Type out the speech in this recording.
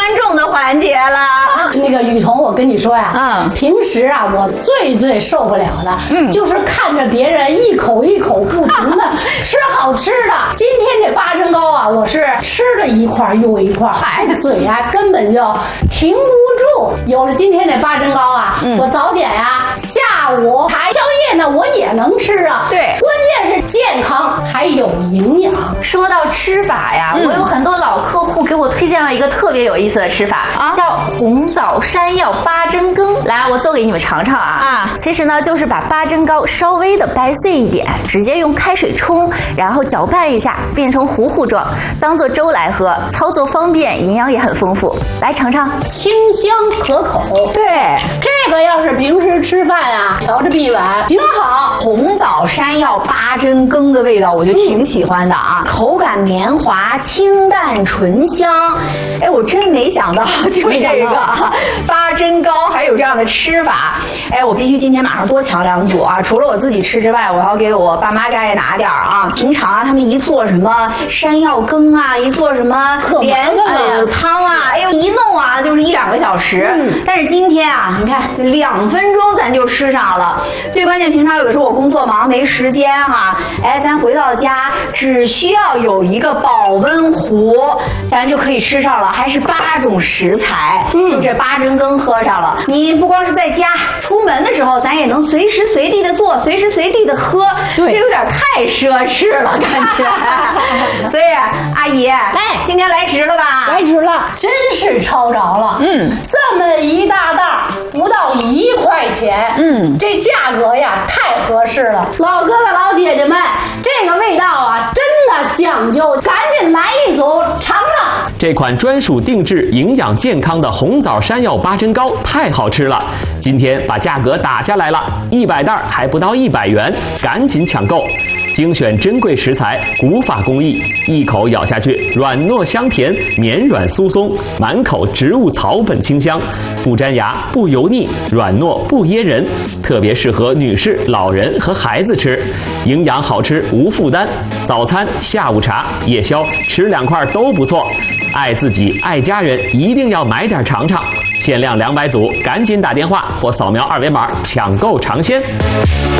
重的环节了。 那个雨桐，我跟你说呀，平时啊，我最受不了的，就是看着别人一口一口不停的吃好吃的。今天这八珍糕啊，我是吃了一块又一块，嘴啊根本就停不住。有了今天这八珍糕啊，我早点呀，下午还宵夜呢，我也能吃啊。 对， 关键是健康还有营养。 说到吃法呀，我有很多老客户给我推荐了一个特别有意思的吃法，叫红枣山药八珍羹。来，我做给你们尝尝啊。其实呢，就是把八珍糕稍微的掰碎一点，直接用开水冲，然后搅拌一下，变成糊糊状，当做粥来喝，操作方便，营养也很丰富。来尝尝， 清香可口。 对， 这个要是平时吃饭啊，调着一碗挺好。 红枣山药八珍羹的味道我就挺喜欢的啊，口感绵滑，清淡醇香。哎，我真没想到就这个八珍糕还有这样的吃法。哎，我必须今天马上多抢两组啊！除了我自己吃之外，我要给我爸妈家也拿点啊。平常啊，他们一做什么山药羹啊，一做什么莲子汤啊，哎呦，一弄啊就是1-2个小时。但是今天啊，你看2分钟咱就吃上了。最关键，平常有的时候我工作忙没时间哈，哎，咱回到家只需要有一个保温壶，咱就可以吃上了，还是8种食材，就这八珍羹喝上了。你不光是在家，出门的时候咱也能随时随地的做，随时随地的喝，这有点太奢侈了，感觉。所以阿姨，哎，今天来值了吧？ 来值了，真是超着了。这么一大袋不到1块钱，这价格呀太合适了。老哥哥老姐姐们，这个味道啊真的讲究，赶紧来一组尝尝。 这款专属定制、营养健康的红枣山药八珍糕太好吃了，今天把价格打下来了，100袋还不到100元，赶紧抢购。精选珍贵食材，古法工艺，一口咬下去，软糯香甜，绵软酥松，满口植物草本清香，不粘牙，不油腻，软糯不噎人，特别适合女士、老人和孩子吃，营养好吃无负担，早餐、下午茶、夜宵吃2块都不错。爱自己爱家人，一定要买点尝尝，限量200组，赶紧打电话或扫描2维码抢购尝鲜。